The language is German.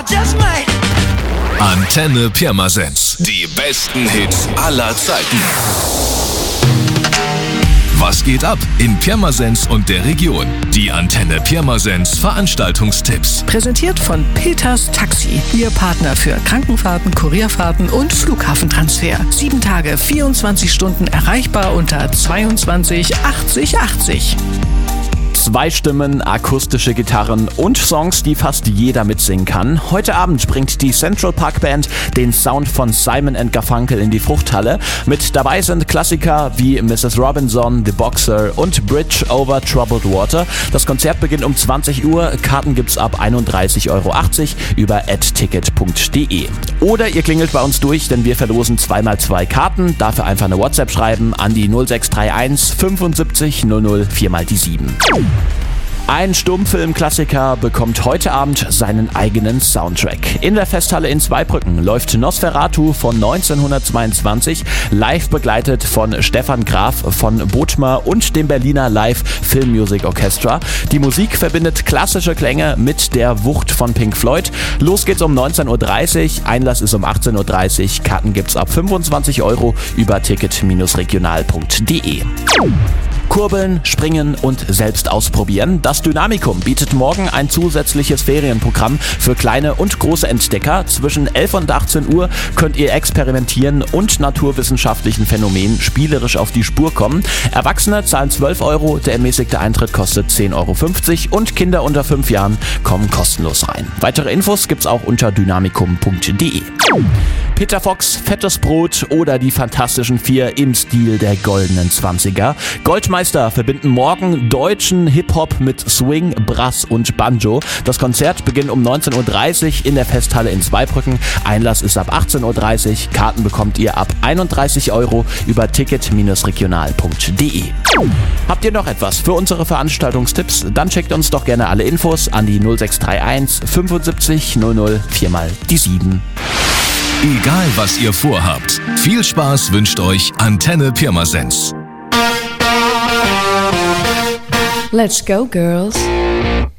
just might. Antenne Pirmasens. Die besten Hits aller Zeiten. Was geht ab in Pirmasens und der Region? Die Antenne Pirmasens Veranstaltungstipps. Präsentiert von Peters Taxi. Ihr Partner für Krankenfahrten, Kurierfahrten und Flughafentransfer. 7 Tage, 24 Stunden erreichbar unter 22 80 80. 2 Stimmen, akustische Gitarren und Songs, die fast jeder mitsingen kann. Heute Abend bringt die Central Park Band den Sound von Simon & Garfunkel in die Fruchthalle. Mit dabei sind Klassiker wie Mrs. Robinson, The Boxer und Bridge over Troubled Water. Das Konzert beginnt um 20 Uhr. Karten gibt's ab 31,80 € über @ticket.de. Oder ihr klingelt bei uns durch, denn wir verlosen 2x2 Karten. Dafür einfach eine WhatsApp schreiben an die 0631 75 00 4x7. Ein Stummfilm-Klassiker bekommt heute Abend seinen eigenen Soundtrack. In der Festhalle in Zweibrücken läuft Nosferatu von 1922, live begleitet von Stefan Graf von Bodmer und dem Berliner Live Film Music Orchestra. Die Musik verbindet klassische Klänge mit der Wucht von Pink Floyd. Los geht's um 19.30 Uhr, Einlass ist um 18.30 Uhr, Karten gibt's ab 25 € über ticket-regional.de. Kurbeln, springen und selbst ausprobieren. Das Dynamikum bietet morgen ein zusätzliches Ferienprogramm für kleine und große Entdecker. Zwischen 11 und 18 Uhr könnt ihr experimentieren und naturwissenschaftlichen Phänomenen spielerisch auf die Spur kommen. Erwachsene zahlen 12 €, der ermäßigte Eintritt kostet 10,50 € und Kinder unter 5 Jahren kommen kostenlos rein. Weitere Infos gibt's auch unter dynamikum.de. Peter Fox, Fettes Brot oder die Fantastischen 4 im Stil der goldenen 20er. Goldmeister verbinden morgen deutschen Hip-Hop mit Swing, Brass und Banjo. Das Konzert beginnt um 19.30 Uhr in der Festhalle in Zweibrücken. Einlass ist ab 18.30 Uhr. Karten bekommt ihr ab 31 € über ticket-regional.de. Habt ihr noch etwas für unsere Veranstaltungstipps? Dann schickt uns doch gerne alle Infos an die 0631 75 00 4x7. Egal was ihr vorhabt, viel Spaß wünscht euch Antenne Pirmasens. Let's go, girls.